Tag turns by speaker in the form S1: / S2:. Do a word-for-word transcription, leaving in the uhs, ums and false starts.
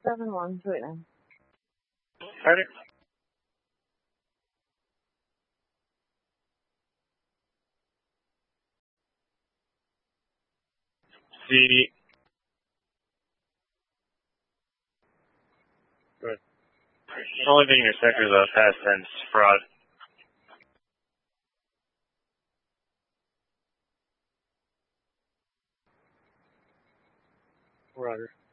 S1: seven one two eight nine.
S2: Ready? C. Good. The only thing in your sector is a past tense fraud. Roger.